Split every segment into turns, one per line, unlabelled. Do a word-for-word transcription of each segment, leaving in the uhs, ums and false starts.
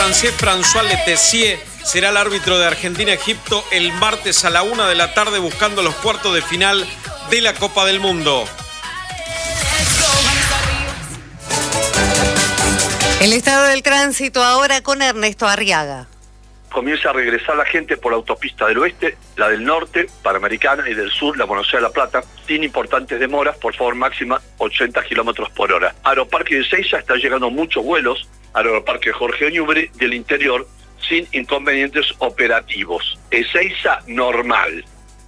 francés François Letessier será el árbitro de Argentina-Egipto el martes a la una de la tarde buscando los cuartos de final de la Copa del Mundo.
El estado del tránsito ahora con Ernesto Arriaga.
Comienza a regresar la gente por la autopista del oeste, la del norte, Panamericana, y del sur, la Buenos Aires La Plata, sin importantes demoras, por favor máxima ochenta kilómetros por hora. Aeroparque de Ezeiza está llegando muchos vuelos, Aeroparque Jorge Oñubre del interior, sin inconvenientes operativos. Ezeiza normal.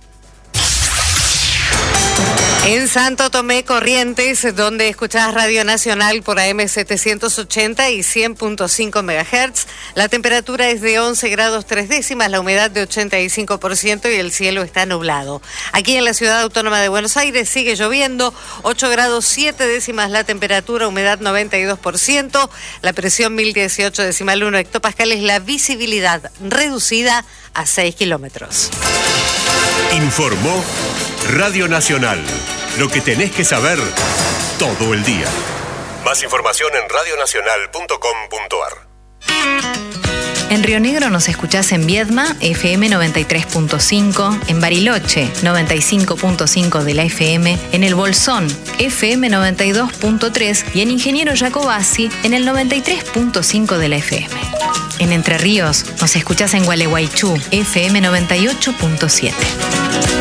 En Santo Tomé, Corrientes, donde escuchás Radio Nacional por A M setecientos ochenta y cien punto cinco megahertz, la temperatura es de once grados tres décimas, la humedad de ochenta y cinco por ciento y el cielo está nublado. Aquí en la Ciudad Autónoma de Buenos Aires sigue lloviendo, ocho grados siete décimas la temperatura, humedad noventa y dos por ciento, la presión mil dieciocho decimal uno hectopascales, la visibilidad reducida a seis kilómetros.
Informó Radio Nacional. Lo que tenés que saber todo el día. Más información en radio nacional punto com punto a r.
En Río Negro nos escuchás en Viedma, F M noventa y tres punto cinco, en Bariloche, noventa y cinco punto cinco de la F M, en El Bolsón, F M noventa y dos punto tres y en Ingeniero Jacobasi, en el noventa y tres punto cinco de la F M. En Entre Ríos nos escuchás en Gualeguaychú, F M noventa y ocho punto siete.